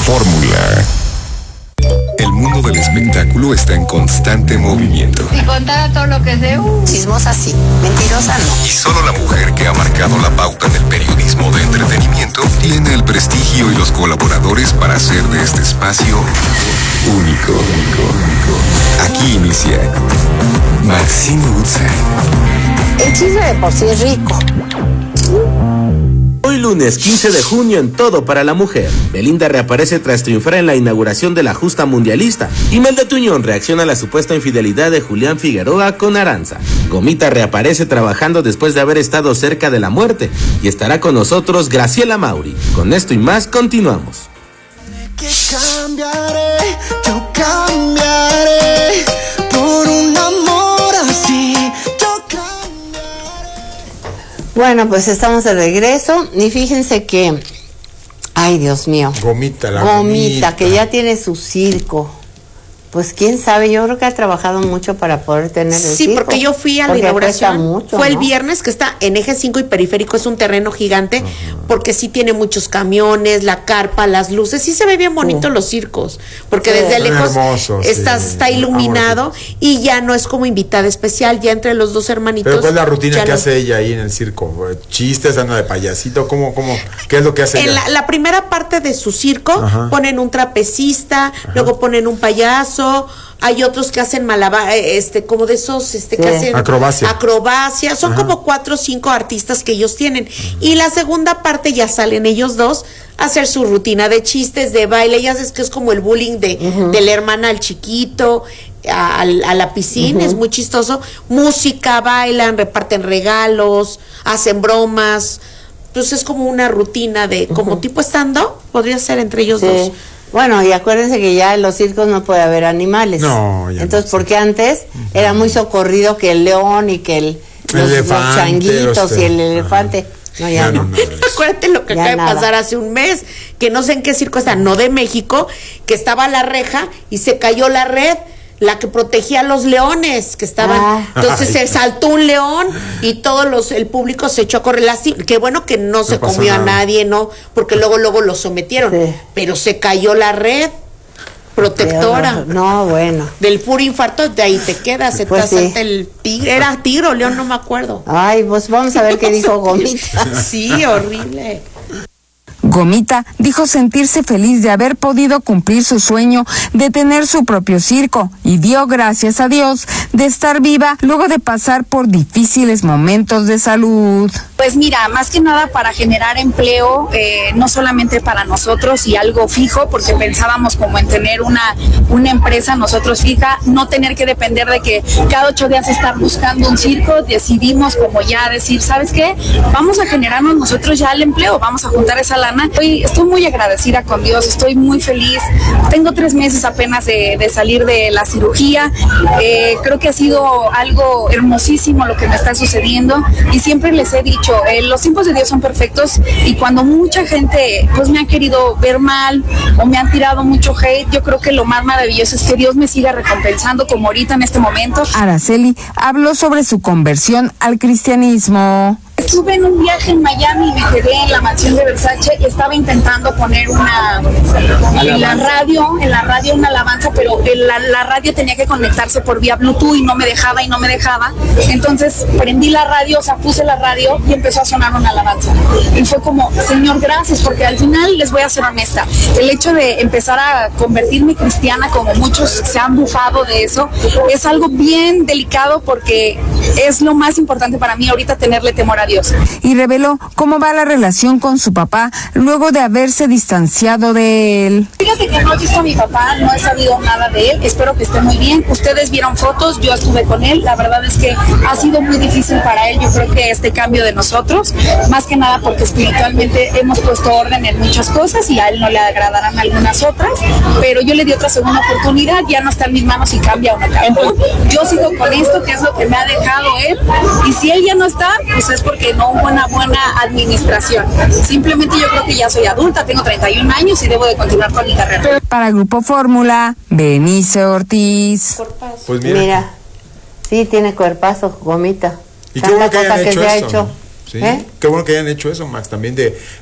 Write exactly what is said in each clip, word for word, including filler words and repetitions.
Fórmula. El mundo del espectáculo está en constante movimiento. Si contara todo lo que sé, uh. chismosa sí, mentirosa no. Y solo la mujer que ha marcado la pauta del periodismo de entretenimiento tiene el prestigio y los colaboradores para hacer de este espacio único. Aquí inicia Maxine Woodside. El chisme de por sí es rico. Hoy lunes quince de junio en Todo para la Mujer. Belinda reaparece tras triunfar en la inauguración de la justa mundialista. Imelda Tuñón reacciona a la supuesta infidelidad de Julián Figueroa con Aranza. Gomita reaparece trabajando después de haber estado cerca de la muerte. Y estará con nosotros Graciela Mauri. Con esto y más continuamos. Que cambiaré, yo cambiaré por un amor así. Bueno, pues estamos de regreso y fíjense que, ay Dios mío, Gomita, la Gomita, Gomita, que ya tiene su circo. Pues quién sabe, yo creo que ha trabajado mucho para poder tener el Sí, circo. porque yo fui a la Porque inauguración, mucho, fue el ¿no? viernes, que está en Eje cinco y Periférico, es un terreno gigante, uh-huh. porque sí tiene muchos camiones, la carpa, las luces, sí se ve bien bonito sí. los circos, porque sí. desde lejos hermoso, está, sí. está iluminado y ya no es como invitada especial, ya entre los dos hermanitos. Pero ¿cuál es la rutina que lo... hace ella ahí en el circo? ¿Chistes, anda de payasito? ¿Cómo, cómo, qué es lo que hace en ella? La, la primera parte de su circo, ajá. ponen un trapecista, ajá. luego ponen un payaso. Hay otros que hacen malabar, este, como de esos, este, sí. que hacen acrobacia. acrobacia. Son Ajá. como cuatro o cinco artistas que ellos tienen. Uh-huh. Y la segunda parte ya salen ellos dos a hacer su rutina de chistes, de baile. Ya sabes que es como el bullying de, uh-huh. de la hermana al chiquito, a, a la piscina, uh-huh. es muy chistoso. Música, bailan, reparten regalos, hacen bromas. Entonces es como una rutina de, como uh-huh. tipo stand-up, podría ser entre ellos sí. dos. Bueno, y acuérdense que ya en los circos no puede haber animales. No, ya Entonces, no porque antes uh-huh. era muy socorrido que el león y que el, los, elefante, los changuitos usted. y el elefante. Uh-huh. No, ya, ya no. no. Acuérdate lo que ya acaba nada. de pasar hace un mes, que no sé en qué circo está, no de México, que estaba la reja y se cayó la red, la que protegía a los leones que estaban, ah. entonces Ay. se saltó un león y todos los, el público se echó a correr, así, qué bueno que no, no se comió nada. a nadie, no, porque luego luego lo sometieron, sí. pero se cayó la red protectora. No, bueno. Del puro infarto, de ahí te quedas, se pues te sí. el tigre, era tigre o león, no me acuerdo. Ay, pues vamos a ver qué dijo Gomita. Sí, horrible. Gomita dijo sentirse feliz de haber podido cumplir su sueño de tener su propio circo y dio gracias a Dios de estar viva luego de pasar por difíciles momentos de salud. Pues mira, más que nada para generar empleo, eh, no solamente para nosotros y algo fijo, porque pensábamos como en tener una, una empresa nosotros fija, no tener que depender de que cada ocho días estar buscando un circo, decidimos como ya decir, ¿sabes qué? Vamos a generarnos nosotros ya el empleo, vamos a juntar esa lana. Estoy, estoy muy agradecida con Dios, estoy muy feliz. Tengo tres meses apenas de, de salir de la cirugía. Eh, creo que ha sido algo hermosísimo lo que me está sucediendo y siempre les he dicho, eh, los tiempos de Dios son perfectos y cuando mucha gente pues me ha querido ver mal o me han tirado mucho hate, yo creo que lo más maravilloso es que Dios me siga recompensando como ahorita en este momento. Araceli habló sobre su conversión al cristianismo. Estuve en un viaje en Miami y me quedé en la mansión de Versace y estaba intentando poner una en la radio, en la radio una alabanza, pero la, la radio tenía que conectarse por vía Bluetooth y no me dejaba y no me dejaba. Entonces prendí la radio, o sea, puse la radio y empezó a sonar una alabanza. Y fue como, Señor, gracias, porque al final les voy a ser honesta. El hecho de empezar a convertirme cristiana, como muchos se han bufado de eso, es algo bien delicado porque es lo más importante para mí ahorita tenerle temor a Dios. Y reveló cómo va la relación con su papá luego de haberse distanciado de él. Fíjate que no he visto a mi papá, no he sabido nada de él, espero que esté muy bien. Ustedes vieron fotos, yo estuve con él, la verdad es que ha sido muy difícil para él, yo creo que este cambio de nosotros, más que nada porque espiritualmente hemos puesto orden en muchas cosas y a él no le agradarán algunas otras, pero yo le di otra segunda oportunidad, ya no está en mis manos si cambia o no cambia. Yo sigo con esto, que es lo que me ha dejado él, y si él ya no está, pues es porque no hubo una buena administración. Simplemente yo creo que ya soy adulta, tengo treinta y un años y debo de continuar con mi carrera. Para Grupo Fórmula, Benice Ortiz. Pues mira. Mira, sí tiene cuerpazo, Gomita. Y qué bueno que hayan hecho que eso. Hecho. Sí, ¿Eh? qué bueno que hayan hecho eso, Max, también de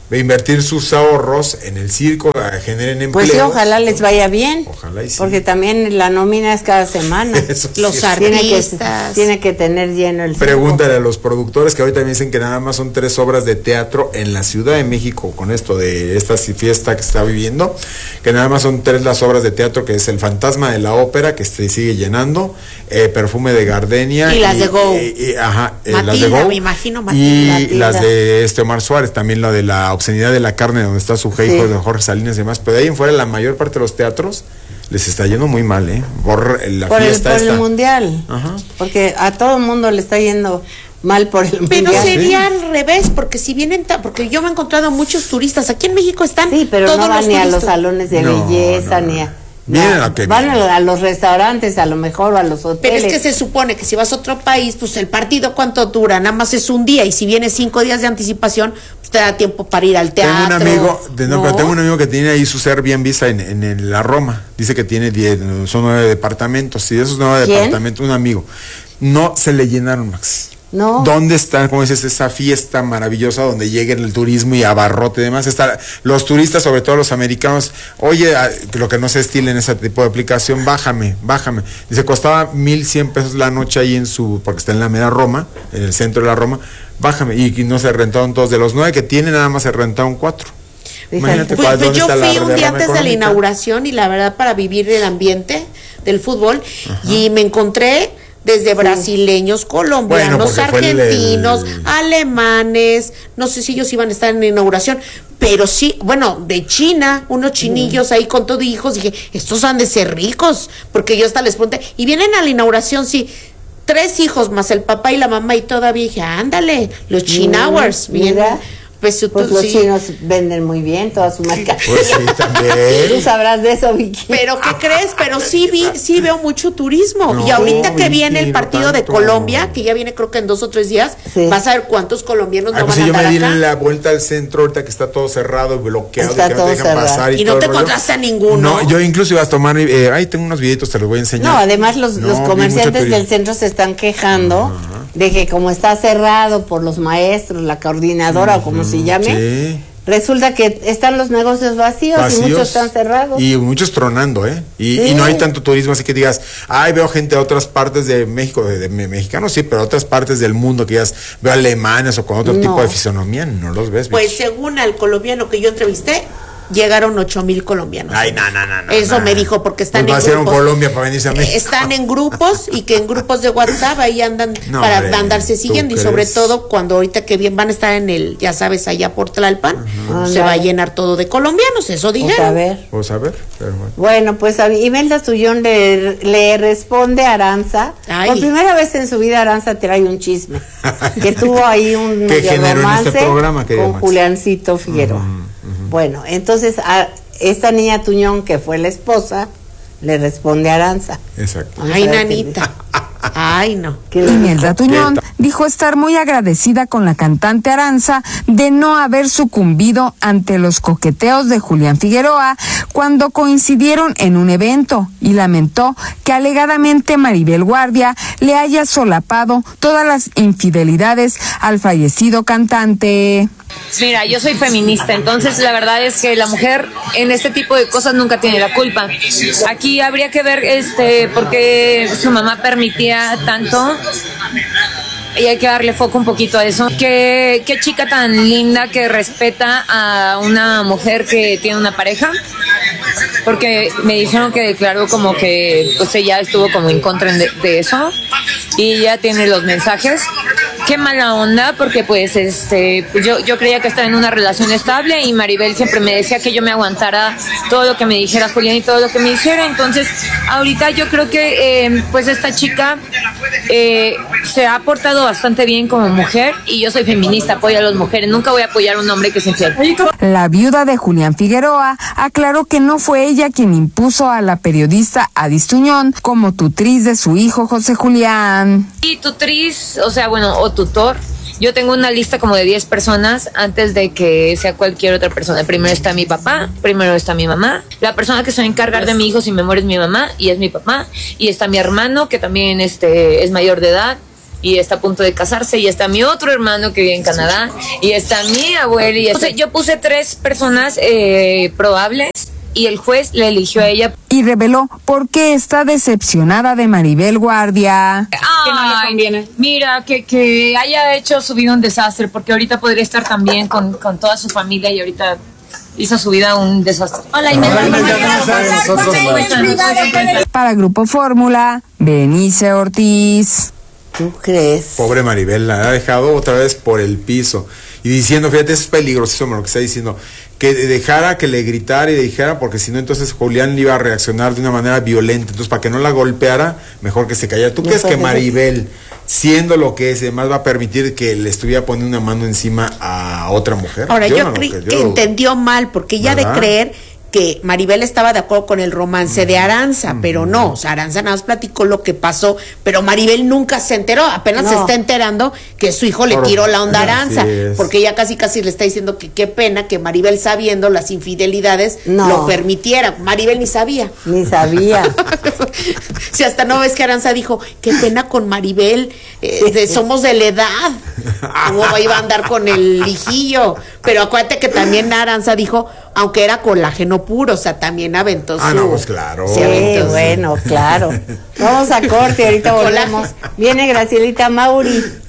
invertir sus ahorros en el circo, a, generen empleos. Pues sí, ojalá les vaya bien. Ojalá y sí. Porque también la nómina es cada semana. Eso Los sí. artistas. Tiene que, tiene que tener lleno el circo. Pregúntale a los productores que ahorita me dicen que nada más son tres obras de teatro en la Ciudad de México con esto de esta fiesta que se está viviendo, que nada más son tres las obras de teatro, que es El Fantasma de la Ópera, que se sigue llenando, eh, Perfume de Gardenia. Y las de Go. Y, y, ajá, eh, Matilda, las de Go. me imagino, Y Matilda. Matilda. las de este Omar Suárez, también la de la obscenidad de la carne, donde está su Sí. hijo de Jorge Salinas y demás. Pero de ahí en fuera, la mayor parte de los teatros les está yendo muy mal, ¿eh? Por la por el, fiesta por el esta. mundial. Ajá. Porque a todo el mundo le está yendo mal por el Pero mundial. sería al revés, porque si vienen, ta- porque yo me he encontrado muchos turistas, aquí en México están Sí, pero todos no van los ni a turistas. los salones de No, belleza, no, no. ni a... Vienen no, a que van vienen. a, a los restaurantes, a lo mejor, o a los Pero hoteles. es que se supone que si vas a otro país, pues el partido cuánto dura, nada más es un día, y si vienes cinco días de anticipación, pues te da tiempo para ir al teatro. Tengo un amigo, de- no, ¿no? pero tengo un amigo que tiene ahí su Airbnb en, en, en la Roma. Dice que tiene diez, son nueve departamentos. Y de esos nueve ¿Quién? departamentos, un amigo. No se le llenaron, Max. No. ¿Dónde está, como dices, esa fiesta maravillosa donde llegue el turismo y abarrote y demás? Está, los turistas, sobre todo los americanos, oye, a- lo que no se estila en ese tipo de aplicación, bájame, bájame. Dice, costaba mil cien pesos la noche ahí en su, porque está en la mera Roma, en el centro de la Roma, bájame. Y, y no se rentaron todos. De los nueve que tiene, nada más se rentaron cuatro. Fíjate. Imagínate Pues, cuál- pues dónde yo está la fui un día derrama antes de la económica. inauguración y la verdad para vivir el ambiente del fútbol y me encontré desde brasileños, colombianos, Bueno, porque fue el- argentinos, el- alemanes, no sé si ellos iban a estar en la inauguración, pero sí, bueno, de China, unos chinillos ahí con todo hijos, dije, estos han de ser ricos, porque yo hasta les pregunté, y vienen a la inauguración, sí, tres hijos más el papá y la mamá y todavía dije, ándale, los chinowers, Mira, vienen. Pues, tú- Pues los sí. chinos venden muy bien toda su marca. Pues sí, también. Tú sabrás de eso, Vicky. Pero ¿qué crees? Pero sí vi, sí veo mucho turismo. No, y ahorita que Vicky, viene el no partido de tanto. Colombia, que ya viene creo que en dos o tres días, Sí. vas a ver cuántos colombianos Ay, no pues van si a yo andar me di acá. la vuelta al centro ahorita que está todo cerrado y bloqueado Está y que no todo te dejan cerrado. pasar y, Y no todo te el rollo. encontraste a ninguno. No, yo incluso iba a tomar, eh, ahí tengo unos videitos, te los voy a enseñar. No, además los, No, los vi comerciantes mucho del centro se están quejando de que como está cerrado por los maestros, la coordinadora o como se llame, Sí. resulta que están los negocios vacíos, y muchos están cerrados. Y muchos tronando, ¿eh? Y, Sí. y no hay tanto turismo, así que digas, ay, veo gente de otras partes de México, de, de me- mexicanos sí, pero otras partes del mundo que digas, veo alemanes o con otro No. tipo de fisonomía, no los ves. Pues Vicky. según al colombiano que yo entrevisté, llegaron ocho mil colombianos. Ay, no, no, no, no. Eso no. me dijo porque están Pues en vaciaron grupos. Colombia para venirse a Eh, México. Están en grupos y que en grupos de WhatsApp ahí andan No, para hombre, andarse ¿tú siguiendo y sobre crees? todo cuando ahorita que bien van a estar en el, ya sabes, allá por Tlalpan, pues, se va a Ándale. llenar todo de colombianos, eso Pues a dijeron. ver. Vamos a ver, pero bueno. Bueno, pues a Imelda Tullón le, le responde a Aranza. Ay. Por primera vez en su vida Aranza trae un chisme. Que tuvo ahí un ¿Qué medio generó en romance este programa, querida con Max? Juliancito Figueroa. Bueno, entonces a esta niña Tuñón, que fue la esposa, le responde a Aranza. Exacto. Vamos Ay, a ver qué nanita. Ay, no. ¿Qué le Imelda dijo? Tuñón dijo estar muy agradecida con la cantante Aranza de no haber sucumbido ante los coqueteos de Julián Figueroa cuando coincidieron en un evento y lamentó que alegadamente Maribel Guardia le haya solapado todas las infidelidades al fallecido cantante. Mira, yo soy feminista, entonces la verdad es que la mujer en este tipo de cosas nunca tiene la culpa. Aquí habría que ver este por qué su mamá permitía tanto y hay que darle foco un poquito a eso. Qué, qué chica tan linda que respeta a una mujer que tiene una pareja, porque me dijeron que declaró como que pues ella estuvo como en contra de, de eso y ya tiene los mensajes. Qué mala onda, porque pues este pues yo, yo creía que estaba en una relación estable y Maribel siempre me decía que yo me aguantara todo lo que me dijera Julián y todo lo que me hiciera. Entonces ahorita yo creo que eh, pues esta chica eh, se ha portado bastante bien como mujer y yo soy feminista, apoyo a las mujeres, nunca voy a apoyar a un hombre que es infiel. La viuda de Julián Figueroa aclaró que no fue ella quien impuso a la periodista Adis Tuñón como tutriz de su hijo José Julián. Y tutriz, o sea, bueno, o tutor. Yo tengo una lista como de diez personas antes de que sea cualquier otra persona. Primero está mi papá, primero está mi mamá. La persona que se va a encargar de mi hijo si me muere es mi mamá y es mi papá. Y está mi hermano, que también este, es mayor de edad. y está a punto de casarse, y está mi otro hermano que vive en Canadá, y está mi abuelo, y está... yo puse tres personas eh, probables, y el juez le eligió a ella. Y reveló por qué está decepcionada de Maribel Guardia. Ay, no mira, que, que haya hecho su vida un desastre, porque ahorita podría estar también con, con toda su familia, y ahorita hizo su vida un desastre. Hola, Imelda. Para Grupo Fórmula, Benice Ortiz. ¿Tú crees? Pobre Maribel, la ha dejado otra vez por el piso. Y diciendo, fíjate, es peligrosísimo lo que está diciendo, que dejara que le gritara y le dijera, porque si no, entonces Julián le iba a reaccionar de una manera violenta. Entonces, para que no la golpeara, mejor que se callara. ¿Tú crees que Maribel, siendo lo que es, además va a permitir que le estuviera poniendo una mano encima a otra mujer? Ahora, yo, yo no creo que, yo que lo... entendió mal, porque ya de creer que Maribel estaba de acuerdo con el romance de Aranza, pero no, o sea, Aranza nada más platicó lo que pasó, pero Maribel nunca se enteró, apenas no. se está enterando que su hijo le tiró la onda a Aranza, porque ella casi casi le está diciendo que qué pena que Maribel, sabiendo las infidelidades, no. lo permitiera. Maribel ni sabía. Ni sabía. Si hasta no ves que Aranza dijo, qué pena con Maribel, eh, de, somos de la edad, cómo iba a andar con el hijillo, pero acuérdate que también Aranza dijo, aunque era colágeno puro, o sea, también aventó su... Ah, no, pues claro. Sí, aventó bueno, su... claro. Vamos a corte, ahorita volvemos. Viene Gracielita Mauri.